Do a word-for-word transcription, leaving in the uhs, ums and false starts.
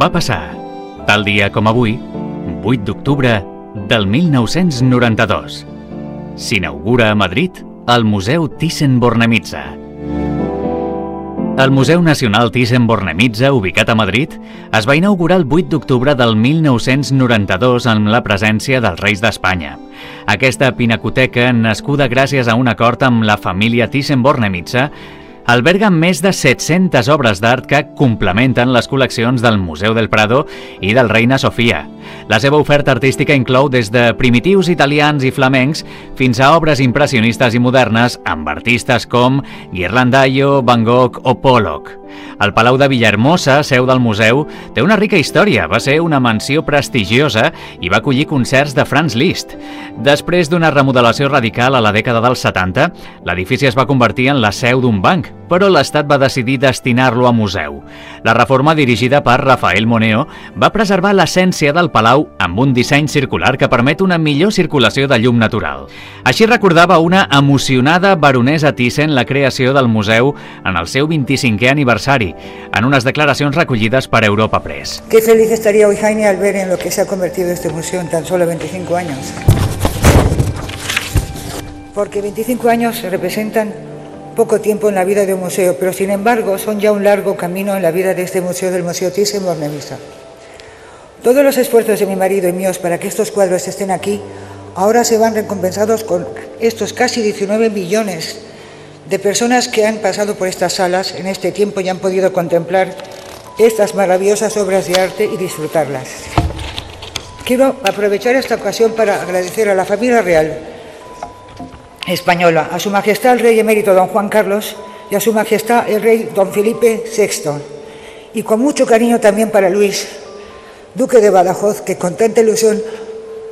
Va passar, tal dia com avui, vuit d'octubre del mil nou-cents noranta-dos. S'inaugura a Madrid el Museu Thyssen-Bornemisza. El Museu Nacional Thyssen-Bornemisza, ubicat a Madrid, es va inaugurar el vuit d'octubre del mil nou-cents noranta-dos amb la presència dels reis d'Espanya. Aquesta pinacoteca, nascuda gràcies a un acord amb la família Thyssen-Bornemisza, alberga més de set-centes obres d'art que complementen les col·leccions del Museu del Prado i del Reina Sofia. La seva oferta artística inclou des de primitius italians i flamencs fins a obres impressionistes i modernes amb artistes com Ghirlandaio, Van Gogh o Pollock. El Palau de Villahermosa, seu del museu, té una rica història. Va ser una mansió prestigiosa i va acollir concerts de Franz Liszt. Després d'una remodelació radical a la dècada dels setanta, l'edifici es va convertir en la seu d'un banc, però l'Estat va decidir destinar-lo a museu. La reforma, dirigida per Rafael Moneo, va preservar l'essència del palau amb un disseny circular que permet una millor circulació de llum natural. Així recordava una emocionada baronesa Thyssen la creació del museu en el seu vint-i-cinquè aniversari, en unes declaracions recollides per Europa Press. Qué feliz estaría hoy Jaime al ver en lo que se ha convertido este museo en tan solo veinticinco años. Porque veinticinco años representan poco tiempo en la vida de un museo, pero sin embargo son ya un largo camino en la vida de este museo, del Museo Thyssen-Bornemisza. Todos los esfuerzos de mi marido y míos para que estos cuadros estén aquí, ahora se van recompensados con estos casi diecinueve millones de personas que han pasado por estas salas en este tiempo y han podido contemplar estas maravillosas obras de arte y disfrutarlas. Quiero aprovechar esta ocasión para agradecer a la familia real española, a Su Majestad el Rey Emérito Don Juan Carlos y a Su Majestad el Rey Don Felipe sexto, y con mucho cariño también para Luis, Duque de Badajoz, que con tanta ilusión